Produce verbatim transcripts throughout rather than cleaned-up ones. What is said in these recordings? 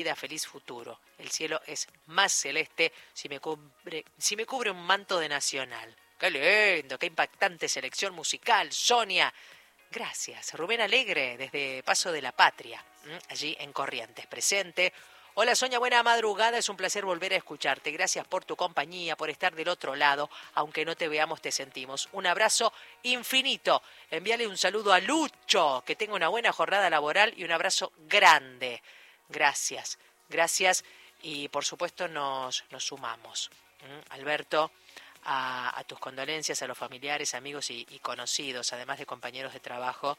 vida, feliz futuro. El cielo es más celeste si me cubre, si me cubre un manto de Nacional. ¡Qué lindo! ¡Qué impactante selección musical! Sonia. Gracias. Rubén Alegre, desde Paso de la Patria, allí en Corrientes, presente. Hola Sonia, buena madrugada, es un placer volver a escucharte. Gracias por tu compañía, por estar del otro lado, aunque no te veamos, te sentimos. Un abrazo infinito. Envíale un saludo a Lucho, que tenga una buena jornada laboral y un abrazo grande. Gracias, gracias y por supuesto nos, nos sumamos. ¿Mm? Alberto, a, a tus condolencias a los familiares, amigos y, y conocidos, además de compañeros de trabajo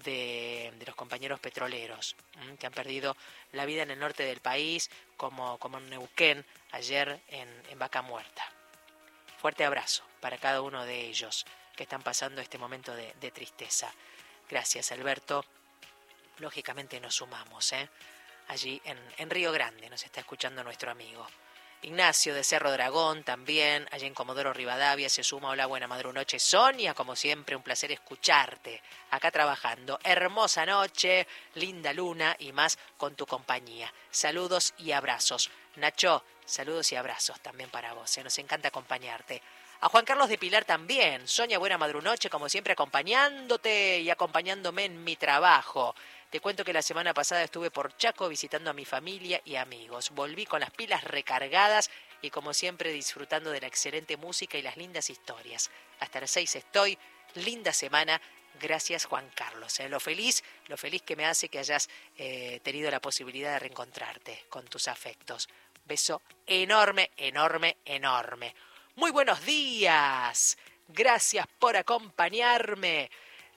de, de los compañeros petroleros, ¿m? que han perdido la vida en el norte del país, como, como en Neuquén, ayer en, en Vaca Muerta. Fuerte abrazo para cada uno de ellos que están pasando este momento de, de tristeza. Gracias, Alberto. Lógicamente nos sumamos, ¿eh? Allí en, en Río Grande nos está escuchando nuestro amigo. Ignacio de Cerro Dragón también, allí en Comodoro Rivadavia, se suma. Hola, buena madrunoche. Sonia, como siempre, un placer escucharte. Acá trabajando. Hermosa noche, linda luna y más con tu compañía. Saludos y abrazos. Nacho, saludos y abrazos también para vos. ¿eh? Nos encanta acompañarte. A Juan Carlos de Pilar también. Sonia, buena madrunoche, como siempre, acompañándote y acompañándome en mi trabajo. Te cuento que la semana pasada estuve por Chaco visitando a mi familia y amigos. Volví con las pilas recargadas y como siempre disfrutando de la excelente música y las lindas historias. Hasta las seis estoy. Linda semana. Gracias, Juan Carlos. ¿eh? Lo feliz, lo feliz que me hace que hayas eh, tenido la posibilidad de reencontrarte con tus afectos. Beso enorme, enorme, enorme. Muy buenos días. Gracias por acompañarme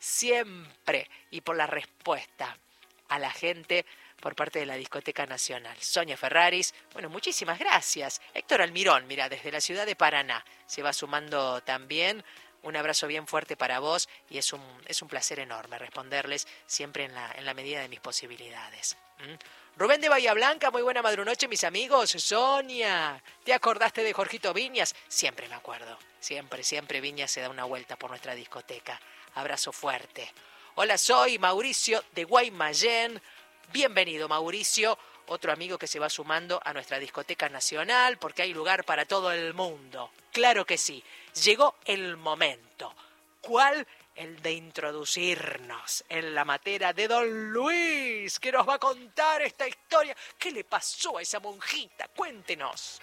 siempre y por la respuesta a la gente por parte de la Discoteca Nacional. Sonia Ferraris, bueno, muchísimas gracias. Héctor Almirón, mira, desde la ciudad de Paraná, se va sumando también. Un abrazo bien fuerte para vos y es un, es un placer enorme responderles siempre en la, en la medida de mis posibilidades. ¿Mm? Rubén de Bahía Blanca, muy buena madrunoche, mis amigos. Sonia, ¿te acordaste de Jorgito Viñas? Siempre me acuerdo, siempre, siempre Viñas se da una vuelta por nuestra discoteca. Abrazo fuerte. Hola, soy Mauricio de Guaymallén. Bienvenido, Mauricio, otro amigo que se va sumando a nuestra discoteca nacional porque hay lugar para todo el mundo. Claro que sí, llegó el momento. ¿Cuál? El de introducirnos en la materia de Don Luis, que nos va a contar esta historia. ¿Qué le pasó a esa monjita? Cuéntenos.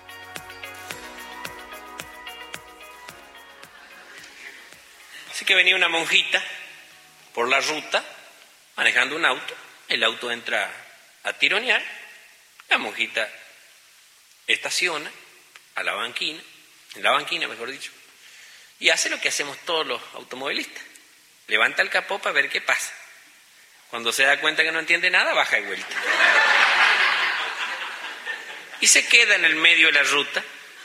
Así que venía una monjita por la ruta, manejando un auto, el auto entra a tironear, la monjita estaciona a la banquina, en la banquina mejor dicho, y hace lo que hacemos todos los automovilistas, levanta el capó para ver qué pasa. Cuando se da cuenta que no entiende nada, baja y vuelta. Y se queda en el medio de la ruta.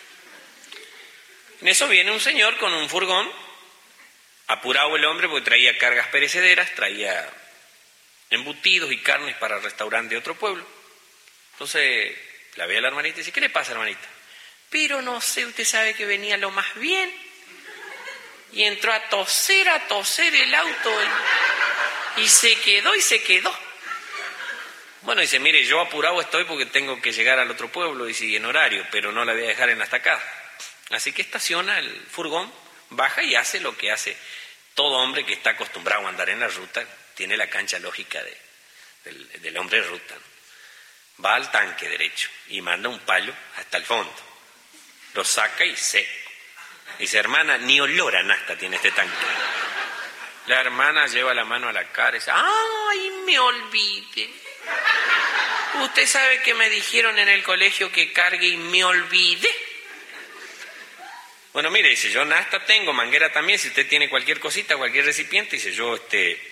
En eso viene un señor con un furgón, apurado el hombre porque traía cargas perecederas, traía embutidos y carnes para el restaurante de otro pueblo. Entonces la ve a la hermanita y dice, ¿qué le pasa, hermanita? Pero no sé, usted sabe que venía lo más bien y entró a toser, a toser el auto y, y se quedó y se quedó. Bueno, dice, mire, yo apurado estoy porque tengo que llegar al otro pueblo y sigue en horario, pero no la voy a dejar en la estacada. Así que estaciona el furgón, baja y hace lo que hace todo hombre que está acostumbrado a andar en la ruta, tiene la cancha lógica de, del, del hombre de ruta. Va al tanque derecho y manda un palo hasta el fondo. Lo saca y seco. Dice, hermana, ni olor a nafta tiene este tanque. La hermana lleva la mano a la cara y dice, ¡ay, me olvide! Usted sabe que me dijeron en el colegio que cargue y me olvide. Bueno, mire, dice, yo nafta tengo, manguera también, si usted tiene cualquier cosita, cualquier recipiente, dice, yo este,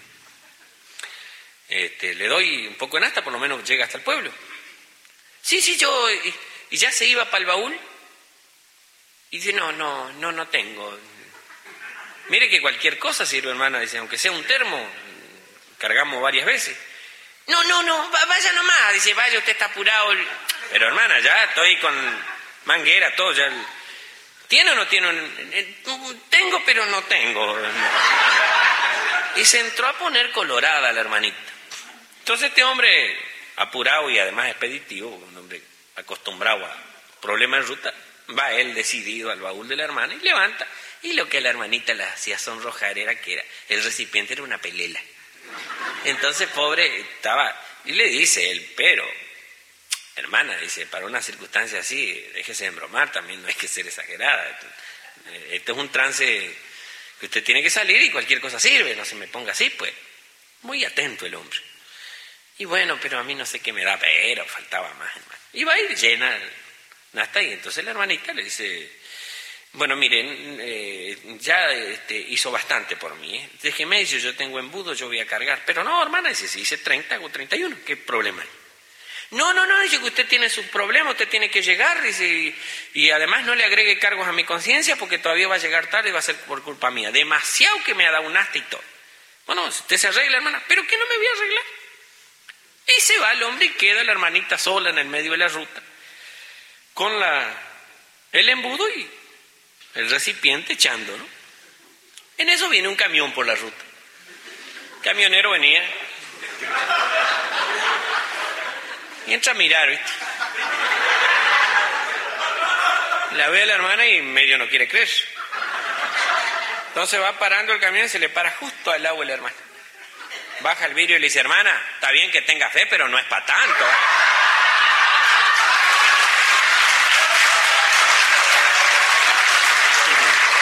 este, le doy un poco de nafta, por lo menos llega hasta el pueblo. Sí, sí, yo, y, y ya se iba para el baúl. Y dice, no, no, no, no tengo. Mire que cualquier cosa sirve, hermana, dice, aunque sea un termo, cargamos varias veces. No, no, no, vaya nomás, dice, vaya, usted está apurado. Pero hermana, ya estoy con manguera, todo, ya... ¿Tiene o no tiene? Tengo, pero no tengo. Y se entró a poner colorada la hermanita. Entonces este hombre apurado y además expeditivo, un hombre acostumbrado a problemas de ruta, va él decidido al baúl de la hermana y levanta, y lo que a la hermanita le hacía sonrojar era que era, el recipiente era una pelela. Entonces, pobre, estaba, y le dice él, pero, hermana, dice, para una circunstancia así, déjese de embromar también, no hay que ser exagerada. Este es un trance que usted tiene que salir y cualquier cosa sirve, no se me ponga así, pues. Muy atento el hombre. Y bueno, pero a mí no sé qué me da, pero faltaba más, hermano. Y va a ir llena hasta ahí. Entonces la hermanita le dice, bueno, miren, eh, ya este, hizo bastante por mí, ¿eh? Déjeme, dice, yo tengo embudo, yo voy a cargar. Pero no, hermana, dice, si hice treinta, hago treinta y uno, ¿qué problema hay? No, no, no, dice que usted tiene su problema, usted tiene que llegar, dice, y, y además no le agregue cargos a mi conciencia porque todavía va a llegar tarde y va a ser por culpa mía. Demasiado que me adaunaste y todo. Bueno, usted se arregla, hermana, pero ¿qué no me voy a arreglar? Y se va el hombre y queda la hermanita sola en el medio de la ruta, con la, el embudo y el recipiente echando, ¿no? En eso viene un camión por la ruta. El camionero venía y entra a mirar, ¿viste? La ve a la hermana y medio no quiere creer. Entonces va parando el camión y se le para justo al lado de la hermana. Baja el vidrio y le dice, hermana, está bien que tenga fe, pero no es para tanto, ¿eh?